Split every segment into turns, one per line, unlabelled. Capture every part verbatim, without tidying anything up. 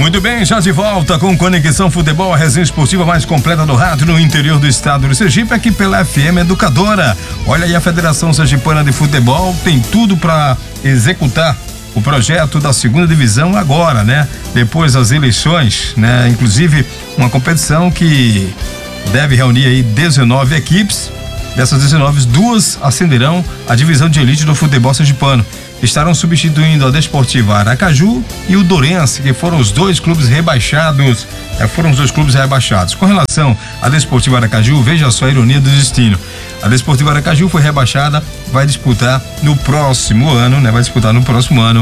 Muito bem, já de volta com Conexão Futebol, a resenha esportiva mais completa do rádio no interior do estado do Sergipe, aqui pela F M Educadora. Olha aí, a Federação Sergipana de Futebol tem tudo para executar o projeto da segunda divisão agora, né? Depois das eleições, né? Inclusive uma competição que deve reunir aí dezenove equipes. Dessas dezenove, duas ascenderão à divisão de elite do futebol sergipano. Estarão substituindo a Desportiva Aracaju e o Dourense, que foram os dois clubes rebaixados. É, foram os dois clubes rebaixados. Com relação à Desportiva Aracaju, veja só a ironia do destino. A Desportiva Aracaju foi rebaixada, vai disputar no próximo ano, né? Vai disputar no próximo ano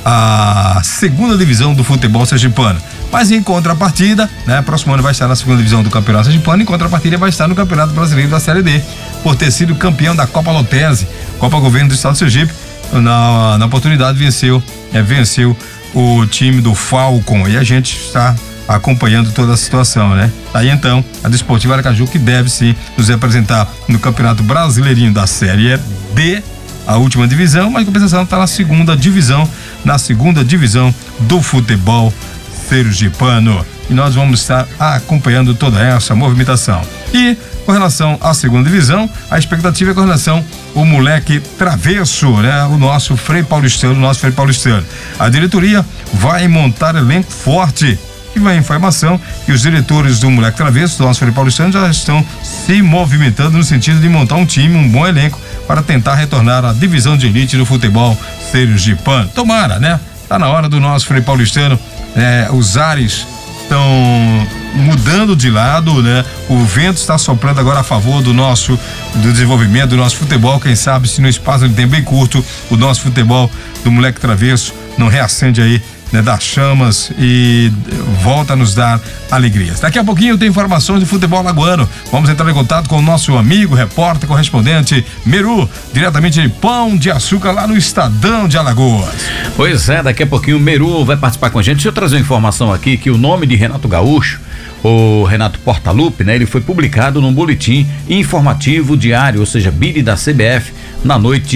a segunda divisão do futebol sergipano. Mas em contrapartida, né? Próximo ano vai estar na segunda divisão do Campeonato Sergipano, em contrapartida vai estar no Campeonato Brasileiro da Série D, por ter sido campeão da Copa Lotese, Copa Governo do Estado do Sergipe. Na, na oportunidade venceu, é, venceu o time do Falcon, e a gente está acompanhando toda a situação, né? Aí então, a Desportiva Aracaju, que deve sim nos representar no Campeonato Brasileirinho da Série D, a última divisão, mas a compensação está na segunda divisão, na segunda divisão do futebol sergipano. E nós vamos estar acompanhando toda essa movimentação. E com relação à segunda divisão, a expectativa é com relação ao moleque travesso, né? O nosso Frei Paulistano, o nosso Frei Paulistano. A diretoria vai montar elenco forte. E vai a informação que os diretores do moleque travesso, do nosso Frei Paulistano, já estão se movimentando no sentido de montar um time, um bom elenco, para tentar retornar à divisão de elite do futebol sergipano. Tomara, né? Tá na hora do nosso Frei Paulistano, né? Os ares estão mudando de lado, né? O vento está soprando agora a favor do nosso do desenvolvimento do nosso futebol. Quem sabe se no espaço de tempo bem curto o nosso futebol do moleque travesso não reacende aí, né, das chamas e volta a nos dar alegrias. Daqui a pouquinho tem informações de futebol alagoano. Vamos entrar em contato com o nosso amigo, repórter, correspondente Meru, diretamente de Pão de Açúcar, lá no Estadão de Alagoas.
Pois é, daqui a pouquinho o Meru vai participar com a gente. Deixa eu trazer uma informação aqui, que o nome de Renato Gaúcho, o Renato Portaluppi, né? Ele foi publicado num boletim informativo diário, ou seja, B I D da C B F, na noite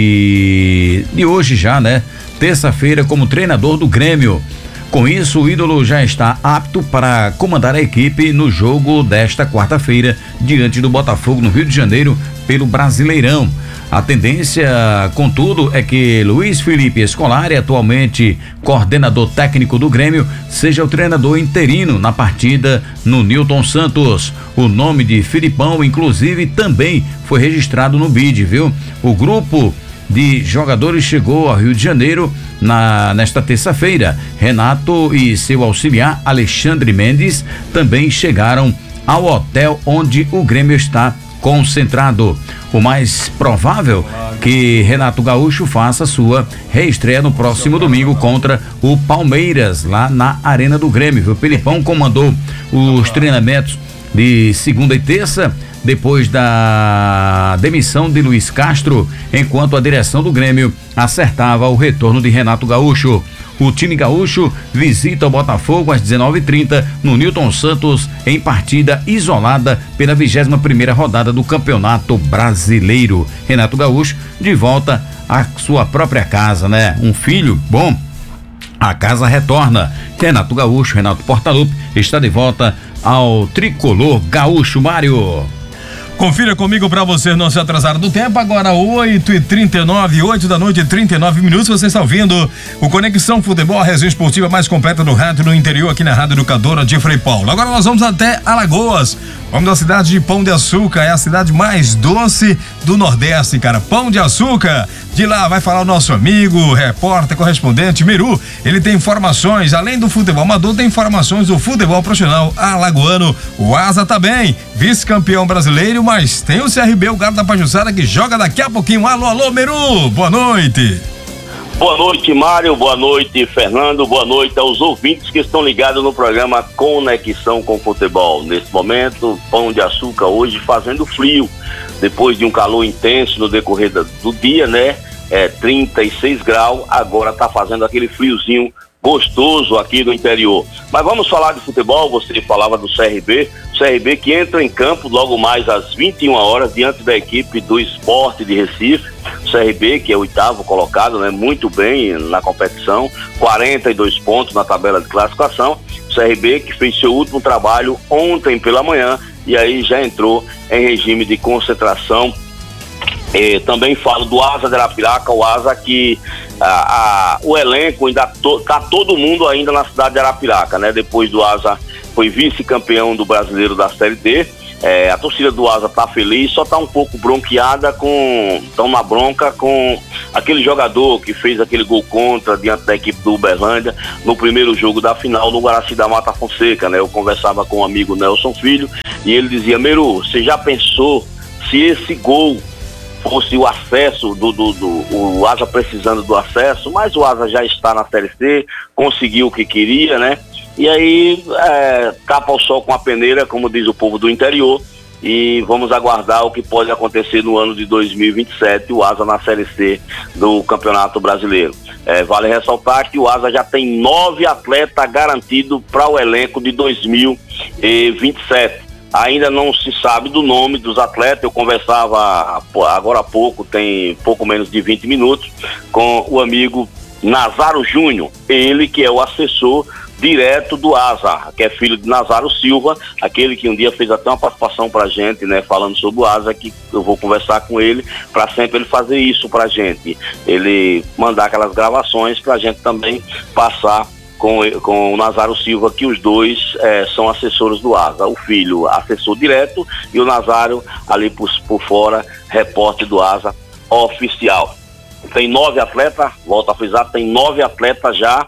de, de hoje já, né? Terça-feira, como treinador do Grêmio. Com isso, o ídolo já está apto para comandar a equipe no jogo desta quarta-feira, diante do Botafogo, no Rio de Janeiro, pelo Brasileirão. A tendência, contudo, é que Luiz Felipe Scolari, atualmente coordenador técnico do Grêmio, seja o treinador interino na partida no Newton Santos. O nome de Filipão, inclusive, também foi registrado no B I D, viu? O grupo de jogadores chegou ao Rio de Janeiro na, nesta terça-feira. Renato e seu auxiliar Alexandre Mendes também chegaram ao hotel onde o Grêmio está concentrado. O mais provável que Renato Gaúcho faça sua reestreia no próximo domingo contra o Palmeiras, lá na Arena do Grêmio. O Felipão comandou os treinamentos de segunda e terça, depois da demissão de Luiz Castro, enquanto a direção do Grêmio acertava o retorno de Renato Gaúcho. O time gaúcho visita o Botafogo às dezenove e trinta no Newton Santos, em partida isolada pela vigésima primeira rodada do Campeonato Brasileiro. Renato Gaúcho de volta à sua própria casa, né? Um filho bom, a casa retorna. Renato Gaúcho, Renato Portaluppi, está de volta ao tricolor gaúcho. Mário,
confira comigo para você não se atrasar do tempo. Agora oito e trinta e nove, oito da noite e trinta e nove minutos. Você está ouvindo o Conexão Futebol, a resenha esportiva mais completa do rádio no interior, aqui na Rádio Educadora de Frei Paulo. Agora nós vamos até Alagoas. Vamos da cidade de Pão de Açúcar, é a cidade mais doce do Nordeste, cara. Pão de Açúcar. De lá vai falar o nosso amigo, repórter, correspondente Meru. Ele tem informações, além do futebol amador, tem informações do futebol profissional alagoano. O Asa tá bem, vice-campeão brasileiro, mas tem o C R B, o Galo da Pajuçara, que joga daqui a pouquinho. Alô, alô, Meru, boa noite.
Boa noite, Mário, boa noite, Fernando, boa noite aos ouvintes que estão ligados no programa Conexão com Futebol. Nesse momento, Pão de Açúcar hoje fazendo frio, depois de um calor intenso no decorrer do dia, né? É trinta e seis graus, agora tá fazendo aquele friozinho gostoso aqui no interior. Mas vamos falar de futebol. Você falava do C R B, o C R B que entra em campo logo mais às vinte e uma horas diante da equipe do Sport de Recife. O C R B, que é o oitavo colocado, né, muito bem na competição, quarenta e dois pontos na tabela de classificação. O C R B que fez seu último trabalho ontem pela manhã e aí já entrou em regime de concentração. Eh, também falo do Asa de Arapiraca, o Asa que a, a, o elenco ainda to, tá todo mundo ainda na cidade de Arapiraca, né? Depois do Asa foi vice-campeão do Brasileiro da Série D. Eh, a torcida do Asa tá feliz, só tá um pouco bronqueada com, tão na bronca com aquele jogador que fez aquele gol contra diante da equipe do Uberlândia no primeiro jogo da final no Guaraci da Mata Fonseca, né? Eu conversava com o amigo Nelson Filho e ele dizia: Meru, você já pensou se esse gol fosse o acesso do, do, do o Asa precisando do acesso, mas o Asa já está na Série C, conseguiu o que queria, né? E aí é, tapa o sol com a peneira, como diz o povo do interior, e vamos aguardar o que pode acontecer no ano de dois mil e vinte e sete, o Asa na Série C do Campeonato Brasileiro. É, vale ressaltar que o Asa já tem nove atletas garantidos para o elenco de dois mil e vinte e sete. Ainda não se sabe do nome dos atletas. Eu conversava agora há pouco, tem pouco menos de vinte minutos, com o amigo Nazaro Júnior, ele que é o assessor direto do Asa, que é filho de Nazaro Silva, aquele que um dia fez até uma participação pra gente, né, falando sobre o Asa, que eu vou conversar com ele para sempre ele fazer isso pra gente, ele mandar aquelas gravações pra gente também passar Com, com o Nazaro Silva, que os dois é, são assessores do Asa. O filho, assessor direto, e o Nazaro, ali por, por fora, repórter do Asa oficial. Tem nove atletas, volto a frisar, tem nove atletas já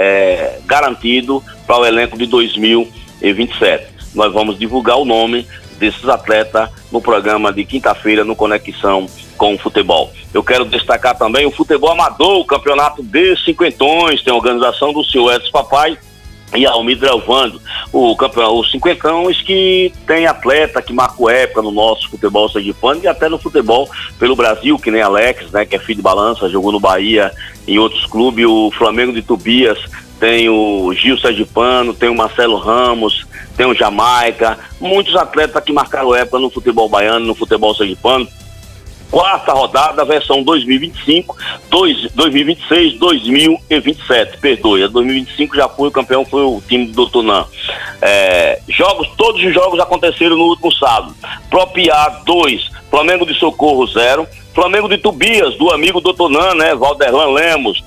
é, garantido para o elenco de dois mil e vinte e sete. Nós vamos divulgar o nome desses atletas no programa de quinta-feira no Conexão com o Futebol. Eu quero destacar também o futebol amador, o campeonato de cinquentões, tem a organização do senhor Edson Papai e Almir Delvando. O campeonato, os cinquentões que tem atleta que marcou época no nosso futebol sergipano e até no futebol pelo Brasil, que nem Alex, né, que é filho de Balança, jogou no Bahia, em outros clubes, o Flamengo de Tobias, tem o Gil Sergipano, tem o Marcelo Ramos, tem o Jamaica, muitos atletas que marcaram época no futebol baiano, no futebol sergipano. Quarta rodada, versão dois mil e vinte e cinco, dois mil e vinte e seis, dois mil e vinte e sete, perdoe, a dois mil e vinte e cinco já foi, o campeão foi o time do doutor Nan. É, jogos, todos os jogos aconteceram no último sábado. Propiar dois, Flamengo de Socorro zero, Flamengo de Tobias, do amigo doutor Nan, né, Valderlan Lemos,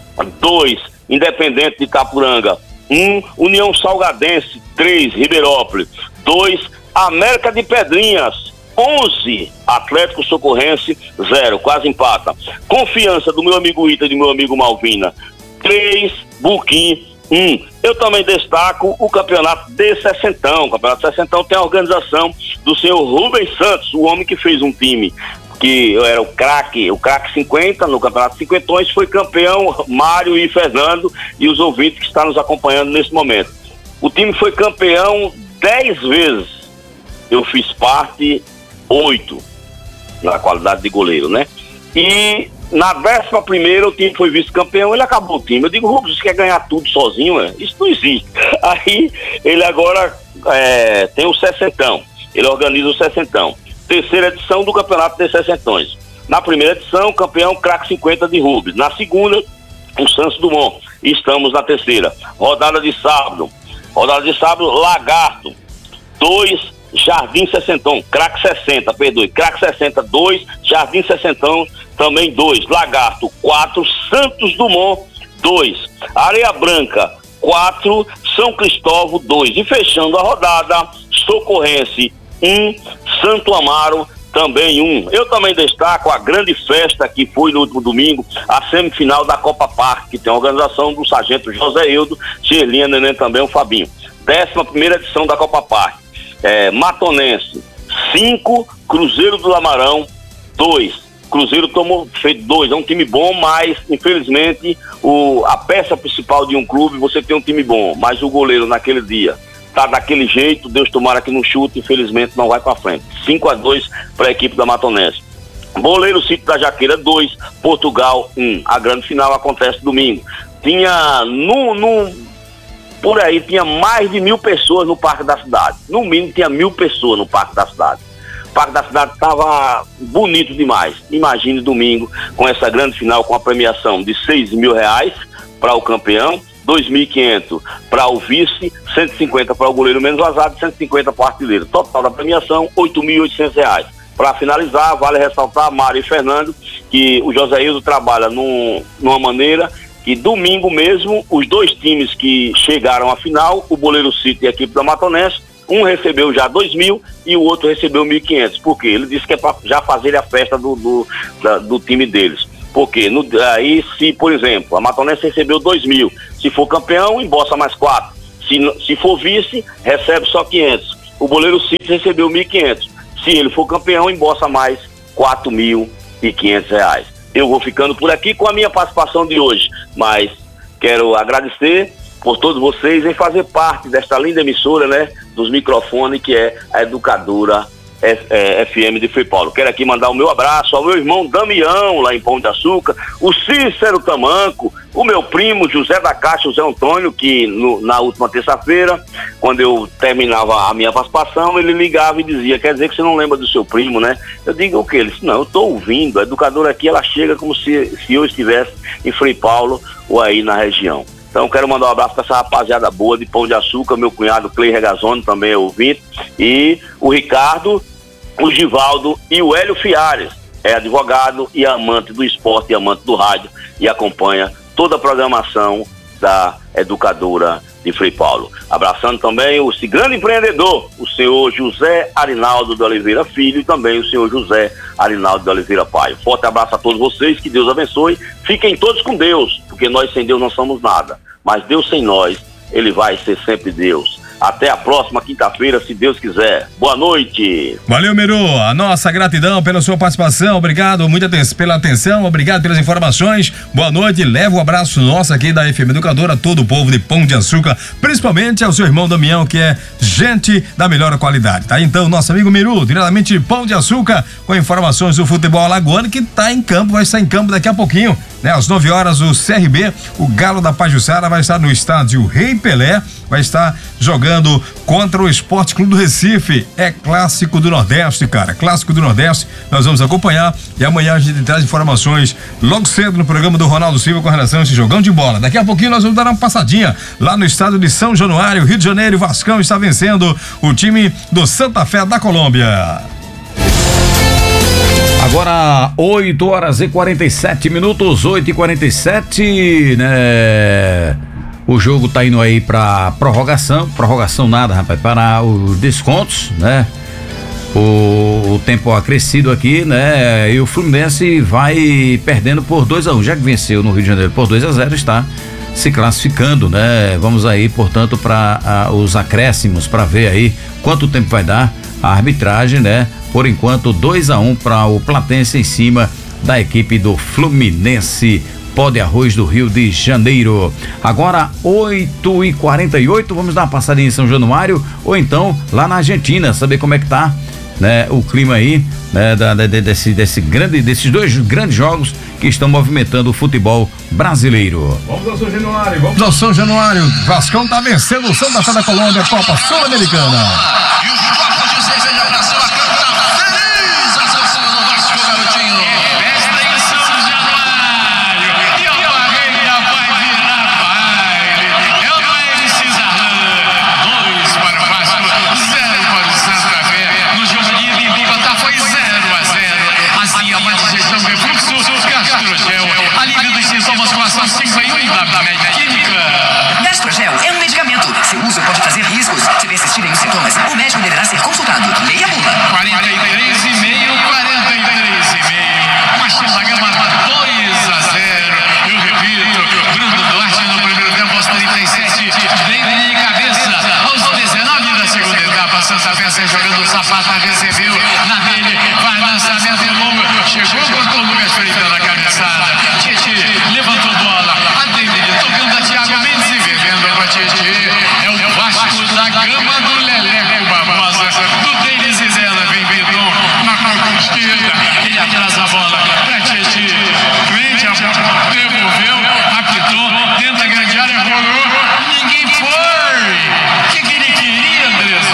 dois, Independente de Itapuranga, um, União Salgadense, três, Ribeirópolis, dois, América de Pedrinhas, onze, Atlético Socorrense, zero, quase empata. Confiança do meu amigo Ita e do meu amigo Malvina, três, Buquim, um. Eu também destaco o campeonato de Sessentão. O campeonato de Sessentão tem a organização do senhor Rubens Santos, o homem que fez um time que eu era o craque, o craque cinquenta no campeonato cinquentões, foi campeão Mário e Fernando e os ouvintes que estão nos acompanhando nesse momento. O time foi campeão dez vezes. Eu fiz parte oito na qualidade de goleiro, né? E na décima primeira o time foi vice-campeão, ele acabou o time. Eu digo, Rubens, você quer ganhar tudo sozinho? É? Isso não existe. Aí ele agora é, tem o Sessentão, ele organiza o Sessentão. Terceira edição do campeonato de Sessentões. Na primeira edição, campeão craque cinquenta de Rubens. Na segunda, o Santos Dumont. E estamos na terceira. Rodada de sábado. Rodada de sábado, Lagarto. Dois, Jardim Sessentão. Craque sessenta, perdoe. Craque sessenta, dois. Jardim Sessentão, também dois. Lagarto, quatro. Santos Dumont, dois. Areia Branca, quatro. São Cristóvão, dois. E fechando a rodada, Socorrense, um. Santo Amaro, também um. Eu também destaco a grande festa que foi no último domingo, a semifinal da Copa Parque, que tem a organização do sargento José Eudo, Gerlinha, Neném também, o Fabinho. Décima primeira edição da Copa Parque. É, Matonense, cinco, Cruzeiro do Lamarão, dois. Cruzeiro tomou, fez dois, é um time bom, mas infelizmente o, a peça principal de um clube, você tem um time bom, mas o goleiro naquele dia tá daquele jeito, Deus tomara que não chute, infelizmente não vai para frente. cinco a dois para a equipe da Matonense. Boleiro Sítio da Jaqueira, dois. Portugal, um. A grande final acontece domingo. tinha no, no, por aí tinha mais de mil pessoas no Parque da Cidade. No mínimo tinha mil pessoas no Parque da Cidade. O Parque da Cidade estava bonito demais. Imagine domingo com essa grande final, com a premiação de seis mil reais para o campeão, dois mil e quinhentos para o vice, cento e cinquenta para o goleiro menos vazado, cento e cinquenta para o artilheiro. Total da premiação, oito mil e oitocentos reais. Para finalizar, vale ressaltar, Mário e Fernando, que o Joséildo trabalha num, numa maneira que domingo mesmo, os dois times que chegaram à final, o Boleiro City e a equipe da Matonense, um recebeu já dois mil e o outro recebeu mil e quinhentos. Por quê? Ele disse que é para já fazer a festa do, do, da, do time deles. Porque no, aí, se, por exemplo, a Matonense recebeu dois mil, se for campeão, embolsa mais quatro. Se, se for vice, recebe só quinhentos. O Boleiro City recebeu mil e quinhentos. Se ele for campeão, embolsa mais quatro mil e quinhentos reais. Eu vou ficando por aqui com a minha participação de hoje, mas quero agradecer por todos vocês em fazer parte desta linda emissora, né, dos microfones, que é a Educadora F M de Frei Paulo. Quero aqui mandar o meu abraço ao meu irmão Damião, lá em Pão de Açúcar, o Cícero Tamanco, o meu primo José da Caixa, José Antônio, que no, na última terça-feira, quando eu terminava a minha participação, ele ligava e dizia: quer dizer que você não lembra do seu primo, né? Eu digo o quê? Ele disse: não, eu estou ouvindo, a Educadora aqui, ela chega como se, se eu estivesse em Frei Paulo ou aí na região. Então quero mandar um abraço para essa rapaziada boa de Pão de Açúcar, meu cunhado Clay Regazzoni também é ouvinte, e o Ricardo, o Givaldo e o Hélio Fiares, é advogado e amante do esporte e amante do rádio, e acompanha toda a programação da Educadora de Frei Paulo. Abraçando também o grande empreendedor, o senhor José Arinaldo de Oliveira Filho, e também o senhor José Arinaldo de Oliveira Pai. Forte abraço a todos vocês, que Deus abençoe. Fiquem todos com Deus, porque nós sem Deus não somos nada, mas Deus sem nós, Ele vai ser sempre Deus. Até a próxima quinta-feira, se Deus quiser. Boa noite.
Valeu, Meru. A nossa gratidão pela sua participação. Obrigado muito pela atenção. Obrigado pelas informações. Boa noite. Leva um abraço nosso aqui da F M Educadora a todo o povo de Pão de Açúcar, principalmente ao seu irmão Damião, que é gente da melhor qualidade. Tá? Então, nosso amigo Meru, diretamente de Pão de Açúcar, com informações do futebol alagoano, que tá em campo, vai estar em campo daqui a pouquinho, né? Às nove horas, o C R B, o Galo da Pajuçara, vai estar no estádio Rei Pelé, vai estar jogando contra o Esporte Clube do Recife. É clássico do Nordeste, cara, clássico do Nordeste. Nós vamos acompanhar e amanhã a gente traz informações logo cedo no programa do Ronaldo Silva com relação a esse jogão de bola. Daqui a pouquinho nós vamos dar uma passadinha lá no estado de São Januário, Rio de Janeiro. Vascão está vencendo o time do Santa Fé da Colômbia.
Agora oito horas e quarenta e sete minutos, oito e quarenta e sete, né? O jogo tá indo aí pra prorrogação, prorrogação nada, rapaz, para os descontos, né? O, o tempo acrescido aqui, né? E o Fluminense vai perdendo por dois a um, já que venceu no Rio de Janeiro por dois a zero, está se classificando, né? Vamos aí, portanto, para os acréscimos, para ver aí quanto tempo vai dar a arbitragem, né? Por enquanto, dois a um para o Platense em cima da equipe do Fluminense Pó de Arroz do Rio de Janeiro. Agora oito e quarenta e oito, vamos dar uma passadinha em São Januário ou então lá na Argentina, saber como é que tá, né, o clima aí, né, da, de, desse, desse grande, desses dois grandes jogos que estão movimentando o futebol brasileiro.
Vamos ao São Januário, vamos ao São Januário. Vascão tá vencendo o Santa Fé da Colômbia, Copa Sul-Americana.
E o copo de cerveja pra sua canta, tá feliz a torcida do Vasco, garotinho.
Festa em São Januário, e a regra vai virar baile. É o Noel Cisarlan, dois para o Vasco, zero para o Santa Fé. No jogo de ida e volta foi zero a zero. Azia, mais digestão, refluxo, Gastrogel, alívio dos sintomas com ação cinco em um da Medquímica.
Gastrogel é um medicamento. Seu uso pode trazer riscos. Se persistirem os sintomas, o médico deverá ser consultado. Leia a bula.
ninguém foi. O que, que ele queria, Andressa?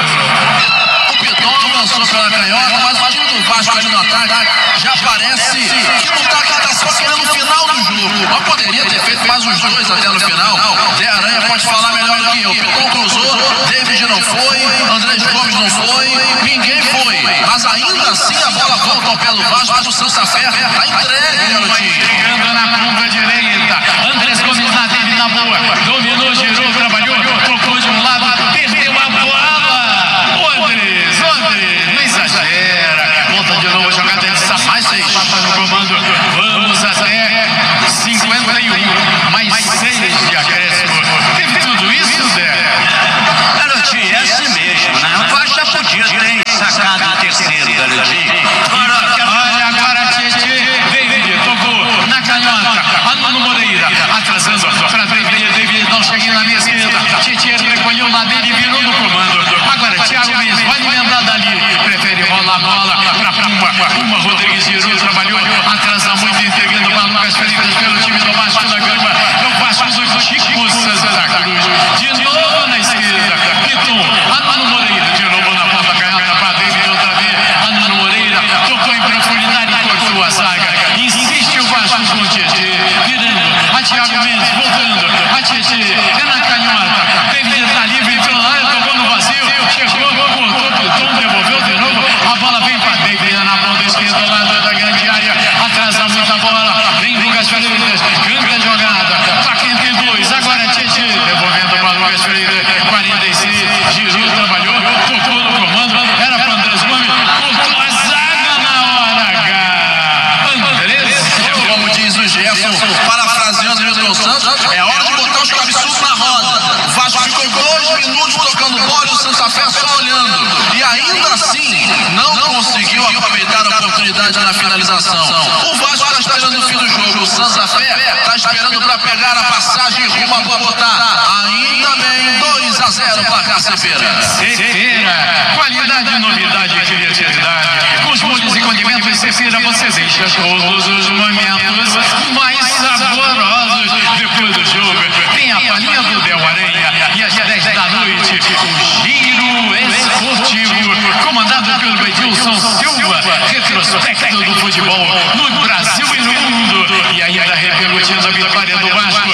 O Piton avançou pela canhota, mas o time do Vasco ali no ataque já parece que não tá, tá só querendo o final do jogo. Mas poderia ter feito mais uns dois até no final. Zé Aranha pode falar melhor do que eu. O Piton cruzou, David não foi, Andrés Gomes não foi, ninguém foi. Mas ainda assim a bola volta ao pé do Vasco, mas o Santa Fé tá entregue, garotinho.
Chegando na ponta direita, Andrés Gomes na dele na boa, dominou, girou, trabalhou, tocou de um lado, perdeu a bola. Ô Andrés, ô Andrés, não exagera. Volta de novo a jogada de Safá, mais seis. Papa no comando, vamos até cinquenta e um, mais seis de acréscimo. Teve tudo isso, Zé?
Garotinho, é assim mesmo, né? O Vasco já podia ter sacado o terceiro, garotinho.
Olha agora, Tietê, David tocou na canhota, Anuno Moreira, atrasando para David, David não chega na minha esquerda, Tietê recolheu na dele e virou no comando. Agora Thiago Mendes vai alimentar dali, prefere rolar a bola para Puma, Puma Rodrigues girou, trabalhou, atrasa muito, entregando para Lucas Freitas pelo time do Vasco da Gama, é o Vasco do Chico Santa Cruz, de novo na esquerda, Piton, Anuno Moreira, de novo na ponta canhota para David outra vez, Anuno Moreira, tocou em profundidade e cortou a zaga, insiste o Vasco com o Tietê, virando, a Thiago Mendes voltando, a Tietê, é na canhota, David está livre, entrou lá, tocou no vazio, chegou, cortou, Piton, devolveu de novo, a bola vem para David na ponta esquerda, lado da grande área, atrasa muita bola, vem Lucas Freitas, grande jogada, para quem tem dois, agora Tietê, devolvendo para Lucas Freitas, quarenta e seis, girou, trabalhou, tocou no comando, era para Andrés Gomes, cortou a zaga na hora H. Andrés,
Como diz o Gerson, parafraseando o Milton Santos, é hora de botar os cabeçudos na roda. O Vasco ficou dois minutos tocando bola e o Santa Fé só olhando. E ainda assim, não conseguiu aproveitar a oportunidade na finalização. O Vasco está esperando o fim do jogo. O Santa Fé está esperando para pegar a passagem rumo a Bogotá. Ainda bem, dois a zero placar Cepera.
Cepera, qualidade, novidade e criatividade. Com os molhos e condimentos Cepera você deixa todos os momentos mais saborosos depois do jogo. Tem a palhinha do Del Aranha e às dez da noite o Giro Esportivo, comandado pelo Edilson Silva, retrospecto do futebol no Brasil e no mundo. E ainda repercutindo a vitória do Vasco,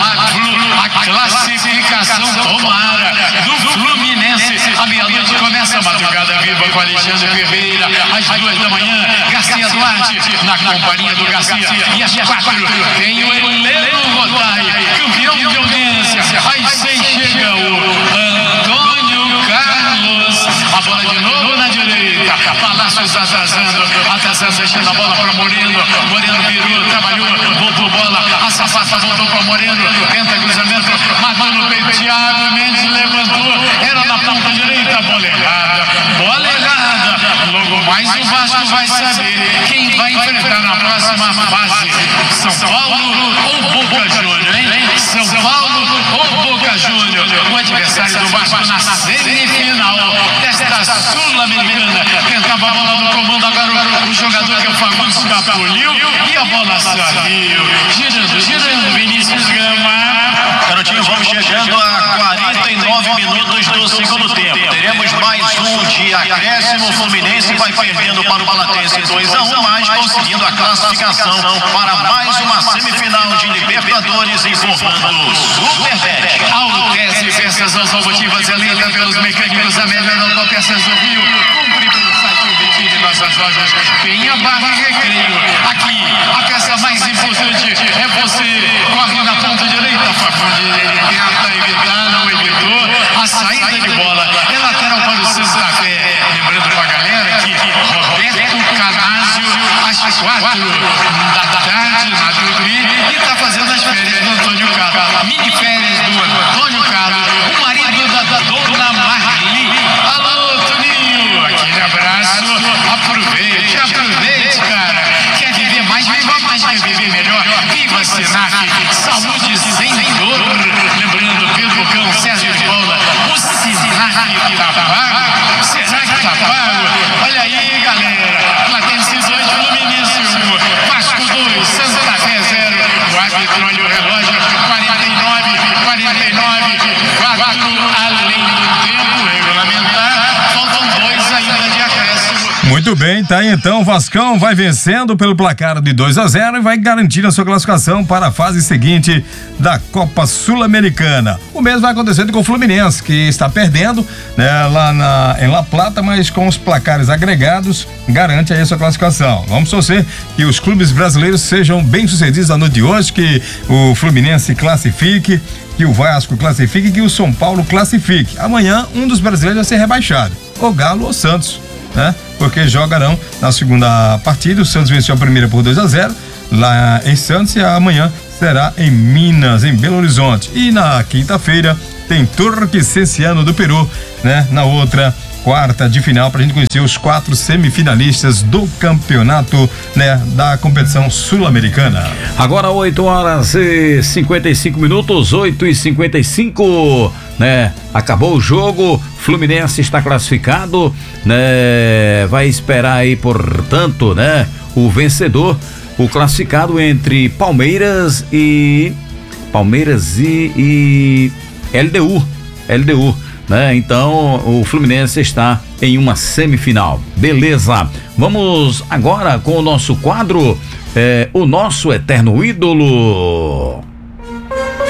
a, a classificação tomara do Fluminense. A meia-noite começa a madrugada viva com Alexandre Ferreira. Às duas da manhã, Garcia Duarte, na companhia do Garcia. E às quatro, tem o Heleno Rotai, campeão de audiência. Às seis chega o Antônio Carlos. A bola de novo na direita. Palácios atrasando, atrasando, deixando a bola para Moreno. Moreno virou, trabalhou, voltou bola. A Safata voltou para Moreno. Tenta cruzamento, matou no peito. Thiago Mendes levantou. Era na ponta direita, bola errada. Bola errada. Logo mais o Vasco vai saber quem vai enfrentar na próxima fase. São Paulo ou Boca Júnior, hein? São Paulo ou Boca Júnior. O adversário do Vasco na semifinal desta Sul-Americana. Tentava a bola no comando, agora o jogador que é o Fagundes escapuliu e a bola saiu. Girando, girando, Vinícius Gama.
Garotinho, vamos chegando a quarenta e nove minutos do segundo tempo. Teremos mais um de acréscimo. O Fluminense vai perdendo para o Balatense dois a um, mas conseguindo a classificação para mais uma semifinal de Libertadores, informando o Superbet.
Altese Peças Automotivas, eleita pelos mecânicos, a melhor autopeças do Rio. Compre pelo site Vetire nossas lojas Penha Barra e Recreio. Aqui, a peça mais importante é você. Corre na ponta direita, Facundo. Ele tenta evitar, não evitou. A saída de bola é lateral para o Santa Fé. Lembrando para a galera que Roberto Canásio, às quatro da tarde, na Tupi, e está fazendo as férias do Antônio Carlos. Mini férias do Antônio Carlos, o marido da dona Marli. Alô, Toninho, aquele abraço. Aproveite, aproveite, cara. Quer viver mais, viva mais, quer viver melhor. Viva Senac, saúde sem dor. Lembrando, Pedro Cão, Sérgio de Paula, o Senac tá pago. Senac tá pago. Olha aí, galera. Platense dois, Fluminense um, Vasco dois, Santa Fé zero. O árbitro olha o relógio, quarenta e nove, quarenta quatro além do tempo regulamentar, faltam dois ainda de acréscimo.
Muito bem, tá aí então, o Vascão vai vencendo pelo placar de dois a zero e vai garantir a sua classificação para a fase seguinte da Copa Sul-Americana. O mesmo vai acontecendo com o Fluminense, que está perdendo, né, lá na, em La Plata, mas com os placares agregados, garante aí a sua classificação. Vamos torcer que os clubes brasileiros sejam bem-sucedidos na noite de hoje, que o Fluminense classifique, que o Vasco classifique e que o São Paulo classifique. Amanhã, um dos brasileiros vai ser rebaixado, o Galo ou Santos, né? Porque jogarão na segunda partida. O Santos venceu a primeira por dois a zero lá em Santos e amanhã será em Minas, em Belo Horizonte. E na quinta-feira tem Torquecenciano do Peru, né? Na outra quarta de final, pra gente conhecer os quatro semifinalistas do campeonato, né, da competição sul-americana.
Agora oito horas e cinquenta e cinco minutos, oito e cinquenta e cinco, né? Acabou o jogo, Fluminense está classificado, né? Vai esperar aí, portanto, né? O vencedor, o classificado entre Palmeiras e Palmeiras e, e L D U, L D U. Né? Então o Fluminense está em uma semifinal. Beleza, vamos agora com o nosso quadro, é, o nosso eterno ídolo.